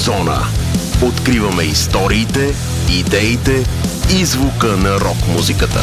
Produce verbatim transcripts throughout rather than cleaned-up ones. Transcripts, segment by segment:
Зона. Откриваме историите, идеите и звука на рок-музиката.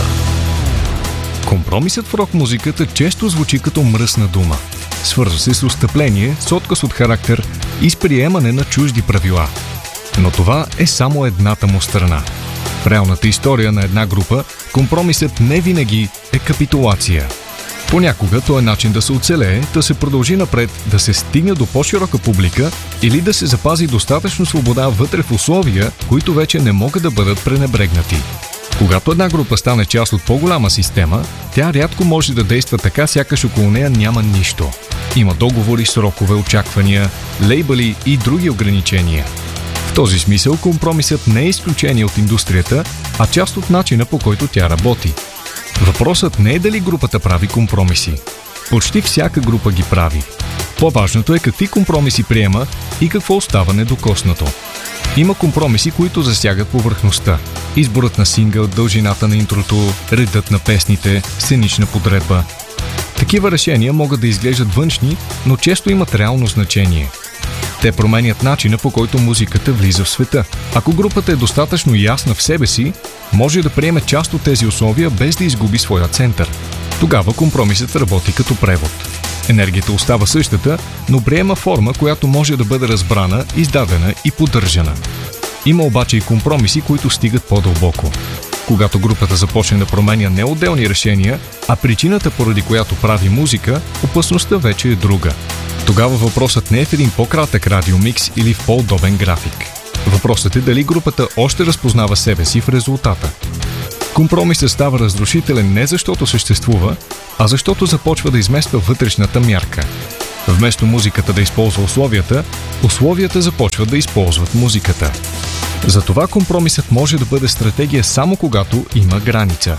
Компромисът в рок-музиката често звучи като мръсна дума. Свързва се с отстъпление, с отказ от характер и с приемане на чужди правила. Но това е само едната му страна. В реалната история на една група, компромисът не винаги е капитулация. Понякога то е начин да се оцелее, да се продължи напред, да се стигне до по-широка публика или да се запази достатъчно свобода вътре в условия, които вече не могат да бъдат пренебрегнати. Когато една група стане част от по-голяма система, тя рядко може да действа така, сякаш около нея няма нищо. Има договори, срокове, очаквания, лейбъли и други ограничения. В този смисъл компромисът не е изключение от индустрията, а част от начина, по който тя работи. Въпросът не е дали групата прави компромиси. Почти всяка група ги прави. По-важното е какви компромиси приема и какво остава недокоснато. Има компромиси, които засягат повърхността. Изборът на сингъл, дължината на интрото, редът на песните, сценична подредба. Такива решения могат да изглеждат външни, но често имат реално значение. Те променят начина, по който музиката влиза в света. Ако групата е достатъчно ясна в себе си, може да приеме част от тези условия без да изгуби своя център. Тогава компромисът работи като превод. Енергията остава същата, но приема форма, която може да бъде разбрана, издадена и поддържана. Има обаче и компромиси, които стигат по-дълбоко. Когато групата започне да променя не отделни решения, а причината, поради която прави музика, опасността вече е друга. Тогава въпросът не е в един по-кратък радиомикс или в по-удобен график. Въпросът е дали групата още разпознава себе си в резултата. Компромисът става разрушителен не защото съществува, а защото започва да измества вътрешната мярка. Вместо музиката да използва условията, условията започват да използват музиката. Затова компромисът може да бъде стратегия само когато има граница.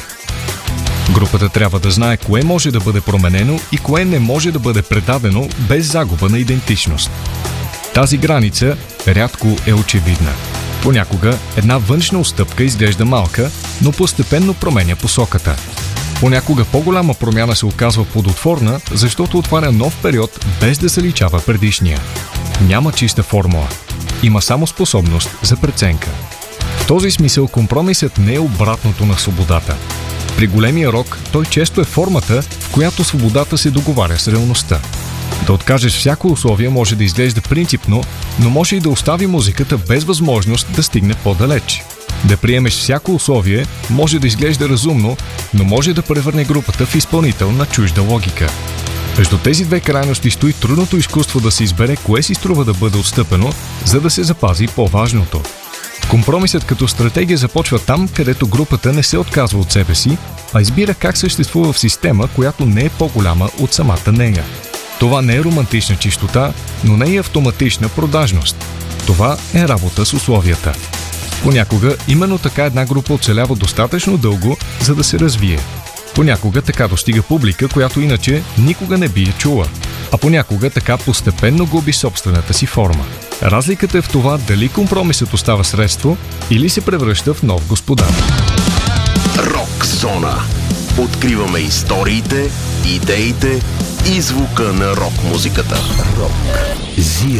Групата трябва да знае кое може да бъде променено и кое не може да бъде предадено без загуба на идентичност. Тази граница рядко е очевидна. Понякога една външна отстъпка изглежда малка, но постепенно променя посоката. Понякога по-голяма промяна се оказва плодотворна, защото отваря нов период без да заличава предишния. Няма чиста формула. Има само способност за преценка. В този смисъл компромисът не е обратното на свободата. При големия рок той често е формата, в която свободата се договаря с реалността. Да откажеш всяко условие може да изглежда принципно, но може и да остави музиката без възможност да стигне по-далеч. Да приемеш всяко условие може да изглежда разумно, но може да превърне групата в изпълнител на чужда логика. Между тези две крайности стои трудното изкуство да се избере кое си струва да бъде отстъпено, за да се запази по-важното. Компромисът като стратегия започва там, където групата не се отказва от себе си, а избира как съществува в система, която не е по-голяма от самата нея. Това не е романтична чистота, но не е автоматична продажност. Това е работа с условията. Понякога именно така една група оцелява достатъчно дълго, за да се развие. Понякога така достига публика, която иначе никога не би я чула. А понякога така постепенно губи собствената си форма. Разликата е в това дали компромисът остава средство или се превръща в нов господар. Рок Зона. Откриваме историите, идеите и звука на рок-музиката. Рок.